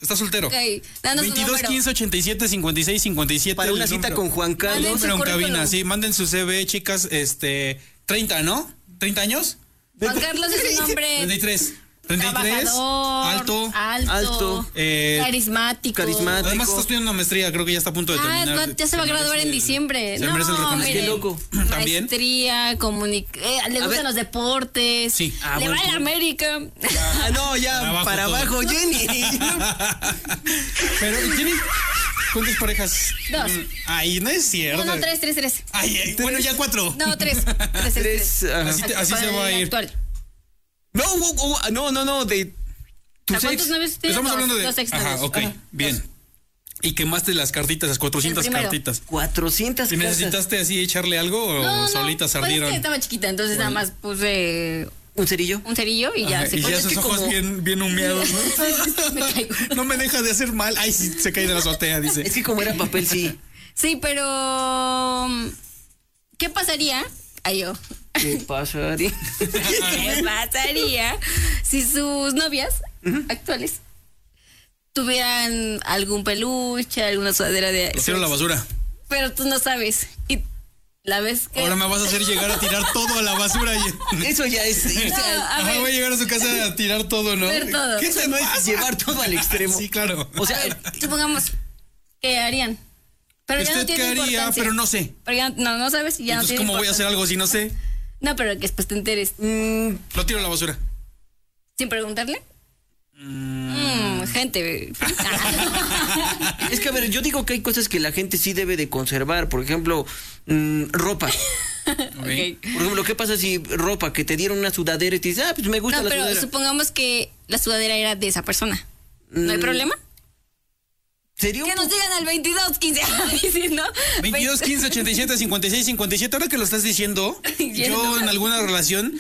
está soltero. Ok, danos 22 un número. 15 87 56 57. Para una cita con Juan Carlos. Manden su Número en currículum. cabina, sí, manden su CV, chicas, 30, ¿no? ¿30 años? Juan Carlos es un hombre 33. 33, trabajador, alto, carismático. Además está estudiando una maestría, creo que ya está a punto de terminar. Ya se va a graduar en diciembre. Se merece el reconocimiento. Qué loco. También. Maestría, le gustan los deportes. Sí. Le va a la América. No, ya, para abajo, Jenny. Pero, Jenny, ¿cuántas parejas? 2. Ay, no es cierto. No, 3. Ay, bueno, ya 4. No, 3. Tres, Así se va a ir. Actual. No, de tu ¿A cuántos ex. novios tienes? Estamos hablando de... Dos exnovios. Ajá, ok, bien. Y quemaste las cartitas, las 400 El primero. cartitas. 400 ¿Y casas. necesitaste así echarle algo o No, solitas pues ardieron? es que estaba chiquita, entonces nada más puse ¿Un cerillo? un cerillo y ya Ajá, se y fue. ya Es sus que ojos como- bien humeados, ¿no? Me caigo. No me deja de hacer mal. Ay, sí, se cae de la azotea, dice. Es que como era papel, sí. Sí, pero ¿qué pasaría? Ay, yo. ¿Qué pasaría? ¿Qué pasaría si sus novias actuales tuvieran algún peluche, alguna sudadera de... Lo tiro a la basura. Pero tú no sabes. Y la ves que... Ahora me vas a hacer llegar a tirar todo a la basura. Eso ya es. a ver. Voy a llegar a su casa a tirar todo, ¿no? Ver todo. ¿Qué Eso te no es pasa? llevar todo al extremo. Sí, claro. O sea, Supongamos que harían. Pero ya no ¿Usted qué tiene haría? importancia. Pero no sé. Pero ya no sabes y ya no Entonces, tiene ¿cómo voy a hacer importancia. algo si no sé? No, pero que después te enteres. Lo tiro a la basura. Sin preguntarle. Gente. es que a ver, yo digo que hay cosas que la gente sí debe de conservar. Por ejemplo, ropa. Ok. Ok. Por ejemplo, ¿qué pasa si ropa que te dieron una sudadera y te dices, pues me gusta No, la pero sudadera? supongamos que la sudadera era de esa persona. ¿No hay problema? ¿Sería un Que nos poco- digan al 22, 15. Sí, ¿no? 22, 15, 87, 56, 57. Ahora que lo estás diciendo, yo en alguna relación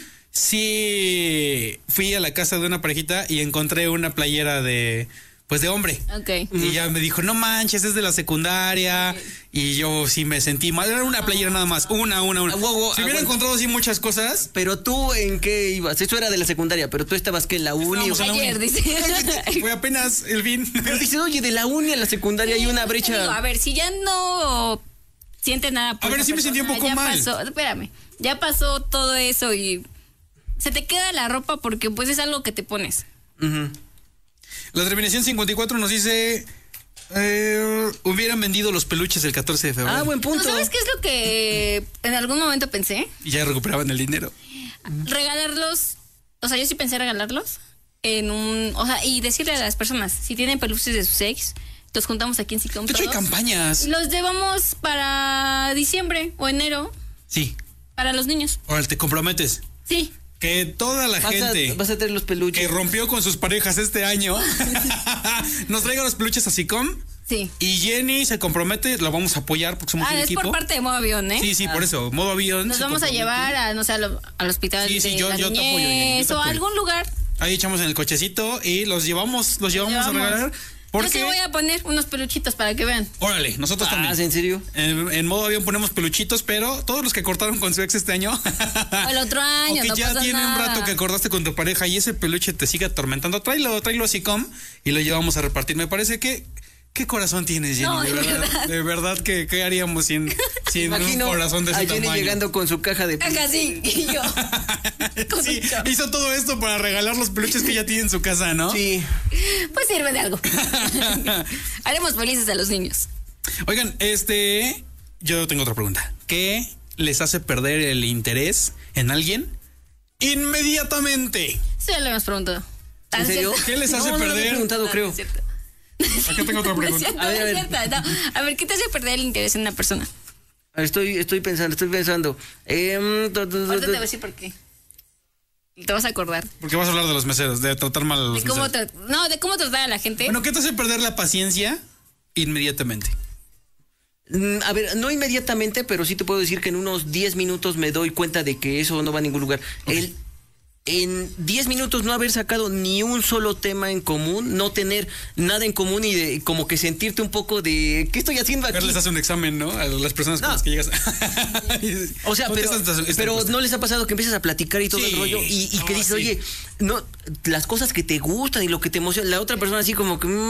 sí fui a la casa de una parejita y encontré una playera de hombre. Ok. Y ya me dijo, no manches, es de la secundaria. Y yo sí me sentí mal. Era una playera nada más. Una. Wow, Si hubiera aguanta. encontrado así muchas cosas. Pero tú, ¿en qué ibas? Eso era de la secundaria, pero tú estabas que en la uni. Estábamos en la Ayer, uni. dice. Fue apenas el fin. Pero dices, oye, de la uni a la secundaria hay una Digo, brecha. a ver, si ya no siente nada por A ver, esa sí me sentí un persona, poco ya mal. pasó, espérame, ya pasó todo eso y se te queda la ropa porque pues es algo que te pones. Ujú. La terminación 54 nos dice... hubieran vendido los peluches el 14 de febrero. Ah, buen punto. ¿No sabes qué es lo que en algún momento pensé? Y ya recuperaban el dinero. Regalarlos, o sea, yo sí pensé regalarlos y decirle a las personas, si tienen peluches de sus ex, los juntamos aquí en Sicom De hecho, hay todos campañas. y los llevamos para diciembre o enero Sí. para los niños. Ahora te comprometes. Sí. Que toda la gente Vas a tener los peluches. que rompió con sus parejas este año nos traiga los peluches a Sicom. Sí. Y Jenny se compromete, la vamos a apoyar porque somos un Es equipo. por parte de modo avión, ¿eh? Sí, por eso. Modo avión. Nos se vamos a compromete. llevar a, no sé, al hospital Sí, de yo la te apoyo, Jenny, niñez yo te o a apoyo. algún lugar. Ahí echamos en el cochecito y los llevamos a regalar. Yo Porque, sí voy a poner unos peluchitos para que vean. órale, nosotros también. ¿En serio? En modo avión ponemos peluchitos, pero todos los que cortaron con su ex este año. O el otro año, o que no ya pasa tiene un nada. rato que acordaste con tu pareja y ese peluche te sigue atormentando, tráelo a Sicom y lo llevamos a repartir. Me parece que... ¿Qué corazón tienes, Jenny? No, de verdad. De verdad, ¿qué haríamos sin un Imagino corazón de a ese Jenny tamaño? llegando con su caja de... Acá sí, y yo. Con Sí, su chavo. hizo todo esto para regalar los peluches que ya tiene en su casa, ¿no? Sí. Pues sirve de algo. Haremos felices a los niños. Oigan, yo tengo otra pregunta. ¿Qué les hace perder el interés en alguien inmediatamente? Eso ya lo hemos preguntado. ¿En serio? ¿Qué les hace No lo había perder? preguntado, No, creo. no es cierto. Acá tengo otra No es pregunta. cierto, A ver, no es a ver. cierto, no. A ver, ¿qué te hace perder el interés en una persona? Estoy pensando. Ahorita te voy a decir por qué. Te vas a acordar. Porque vas a hablar de los meseros, de tratar mal a los De cómo, meseros. de cómo tratar a la gente. Bueno, ¿qué te hace perder la paciencia inmediatamente? A ver, no inmediatamente, pero sí te puedo decir que en unos 10 minutos me doy cuenta de que eso no va a ningún lugar. En 10 minutos no haber sacado ni un solo tema en común, no tener nada en común y de como que sentirte un poco de ¿qué estoy haciendo aquí? Les hace un examen, ¿no? A las personas con No. las que llegas. O sea, pero no les ha pasado que empiezas a platicar y todo Sí. el rollo y que No, dices, sí. oye, no, las cosas que te gustan y lo que te emociona, la otra persona así como que